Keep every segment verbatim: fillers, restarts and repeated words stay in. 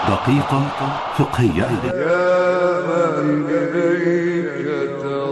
دقيقة فقهية. يا من إليك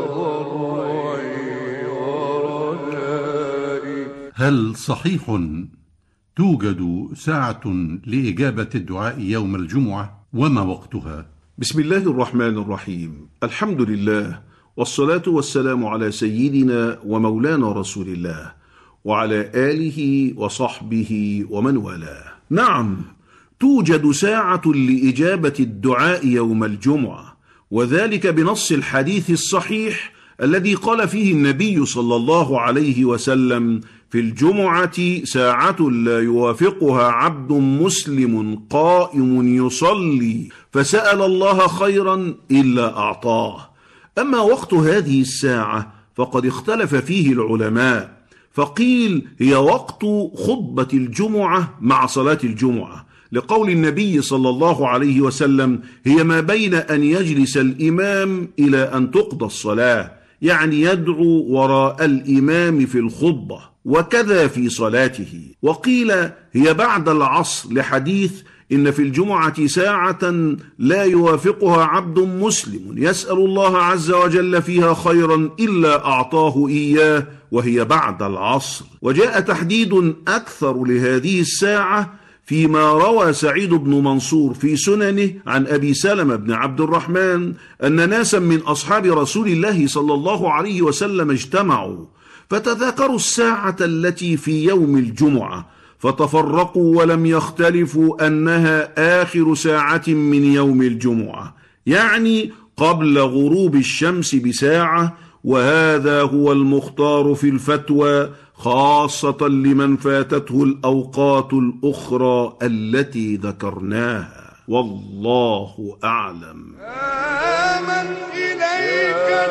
تضرعي ورجائي. هل صحيح توجد ساعة لإجابة الدعاء يوم الجمعة؟ وما وقتها؟ بسم الله الرحمن الرحيم. الحمد لله، والصلاة والسلام على سيدنا ومولانا رسول الله وعلى آله وصحبه ومن والاه. نعم، توجد ساعة لإجابة الدعاء يوم الجمعة، وذلك بنص الحديث الصحيح الذي قال فيه النبي صلى الله عليه وسلم: في الجمعة ساعة لا يوافقها عبد مسلم قائم يصلي فسأل الله خيرا إلا أعطاه. أما وقت هذه الساعة فقد اختلف فيه العلماء، فقيل هي وقت خطبة الجمعة مع صلاة الجمعة، لقول النبي صلى الله عليه وسلم: هي ما بين أن يجلس الإمام إلى أن تقضى الصلاة، يعني يدعو وراء الإمام في الخطبة، وكذا في صلاته. وقيل هي بعد العصر، لحديث: إن في الجمعة ساعة لا يوافقها عبد مسلم يسأل الله عز وجل فيها خيرا إلا أعطاه إياه، وهي بعد العصر. وجاء تحديد أكثر لهذه الساعة فيما روى سعيد بن منصور في سننه عن أبي سلمة بن عبد الرحمن أن ناسا من أصحاب رسول الله صلى الله عليه وسلم اجتمعوا فتذاكروا الساعة التي في يوم الجمعة، فتفرقوا ولم يختلفوا أنها آخر ساعة من يوم الجمعة، يعني قبل غروب الشمس بساعة، وهذا هو المختار في الفتوى، خاصة لمن فاتته الأوقات الأخرى التي ذكرناها، والله أعلم. آمن إليك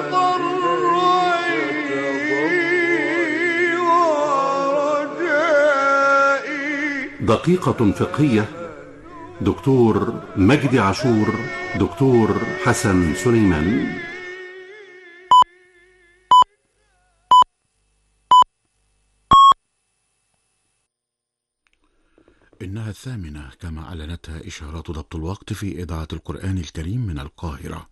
تضرعي ورجائي. دقيقة فقهية. دكتور مجدي عاشور، دكتور حسن سليمان. إنها الثامنة كما أعلنتها إشارات ضبط الوقت في إذاعة القرآن الكريم من القاهرة.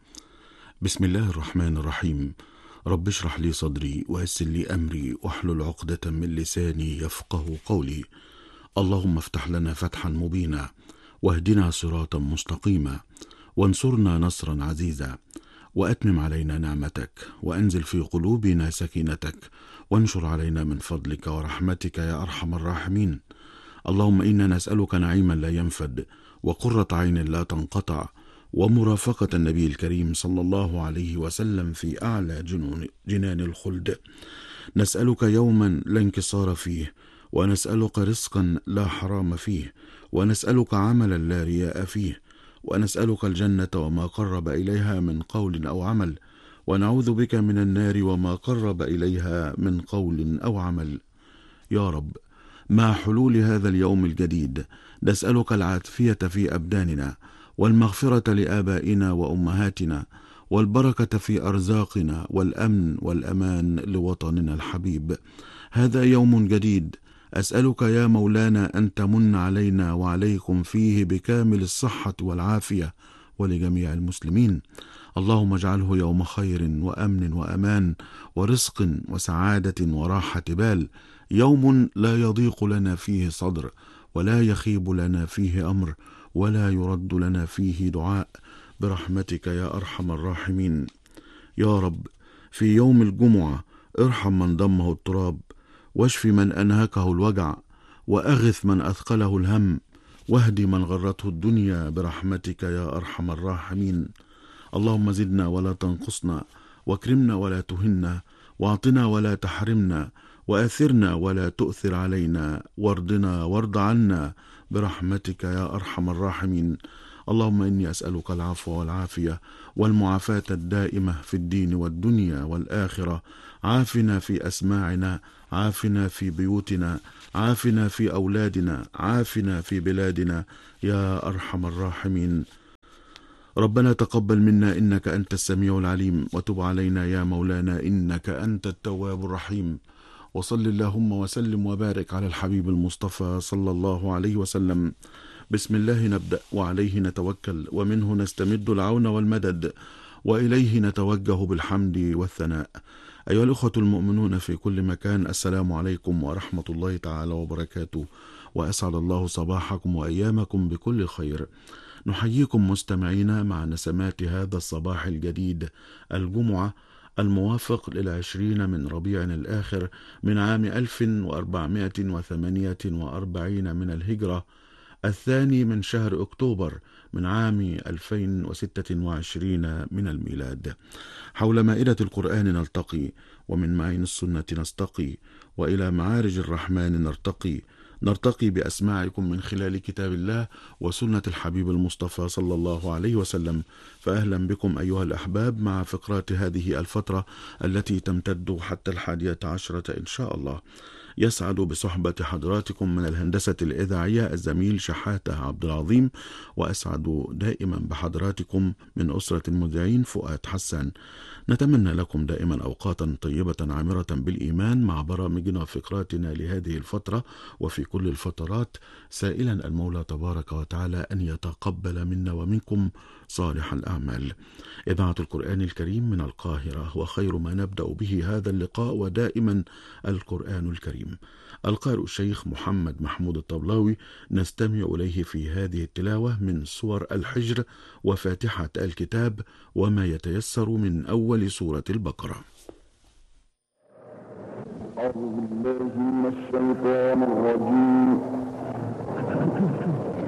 بسم الله الرحمن الرحيم. رب اشرح لي صدري ويسر لي أمري واحلل عقدة من لساني يفقه قولي. اللهم افتح لنا فتحا مبينا، واهدنا صراطا مستقيما، وانصرنا نصرا عزيزا، وأتمم علينا نعمتك، وأنزل في قلوبنا سكينتك، وانشر علينا من فضلك ورحمتك يا أرحم الراحمين. اللهم إنا نسألك نعيما لا ينفد، وقرة عين لا تنقطع، ومرافقة النبي الكريم صلى الله عليه وسلم في أعلى جنان الخلد. نسألك يوما لا انكسار فيه، ونسألك رزقا لا حرام فيه، ونسألك عملا لا رياء فيه، ونسألك الجنة وما قرب إليها من قول أو عمل، ونعوذ بك من النار وما قرب إليها من قول أو عمل. يا رب، مع حلول هذا اليوم الجديد نسألك العافية في أبداننا، والمغفرة لآبائنا وأمهاتنا، والبركة في أرزاقنا، والأمن والأمان لوطننا الحبيب. هذا يوم جديد أسألك يا مولانا أن تمن علينا وعليكم فيه بكامل الصحة والعافية، ولجميع المسلمين. اللهم اجعله يوم خير وأمن وأمان ورزق وسعادة وراحة بال، يوم لا يضيق لنا فيه صدر، ولا يخيب لنا فيه أمر، ولا يرد لنا فيه دعاء، برحمتك يا أرحم الراحمين. يا رب، في يوم الجمعة ارحم من ضمه التراب، واشف من أنهكه الوجع، وأغث من أثقله الهم، واهد من غرته الدنيا، برحمتك يا أرحم الراحمين. اللهم زدنا ولا تنقصنا، واكرمنا ولا تهنا، واعطنا ولا تحرمنا، وآثرنا ولا تؤثر علينا، وارضنا وارض عنا، برحمتك يا أرحم الراحمين. اللهم إني أسألك العفو والعافية والمعافاة الدائمة في الدين والدنيا والآخرة. عافنا في أسماعنا، عافنا في بيوتنا، عافنا في أولادنا، عافنا في بلادنا يا أرحم الراحمين. ربنا تقبل منا إنك أنت السميع العليم، وتب علينا يا مولانا إنك أنت التواب الرحيم. وصل اللهم وسلم وبارك على الحبيب المصطفى صلى الله عليه وسلم. بسم الله نبدأ وعليه نتوكل ومنه نستمد العون والمدد وإليه نتوجه بالحمد والثناء. أيها الأخوة المؤمنون في كل مكان، السلام عليكم ورحمة الله تعالى وبركاته، وأسعد الله صباحكم وأيامكم بكل خير. نحييكم مستمعينا مع نسمات هذا الصباح الجديد، الجمعة الموافق للعشرين من ربيع الآخر من عام ألف وأربعمائة وثمانية وأربعين من الهجرة، الثاني من شهر أكتوبر من عام ألفين وستة وعشرين من الميلاد. حول مائدة القرآن نلتقي، ومن معين السنة نستقي، وإلى معارج الرحمن نرتقي نرتقي بأسماعكم من خلال كتاب الله وسنة الحبيب المصطفى صلى الله عليه وسلم. فأهلا بكم أيها الأحباب مع فقرات هذه الفترة التي تمتد حتى الحادية عشرة إن شاء الله. يسعد بصحبة حضراتكم من الهندسة الإذاعية الزميل شحاتة عبد العظيم، وأسعد دائما بحضراتكم من أسرة المذيعين فؤاد حسان. نتمنى لكم دائما أوقاتا طيبة عامرة بالإيمان مع برامجنا وفقراتنا لهذه الفترة وفي كل الفترات، سائلا المولى تبارك وتعالى أن يتقبل منا ومنكم صالح الأعمال. إذاعة القرآن الكريم من القاهرة، وخير ما نبدأ به هذا اللقاء ودائما القرآن الكريم. القارئ الشيخ محمد محمود الطبلاوي، نستمع إليه في هذه التلاوة من سور الحجر وفاتحة الكتاب وما يتيسر من أول سورة البقرة. أعوذ بالله من الشيطان الرجيم.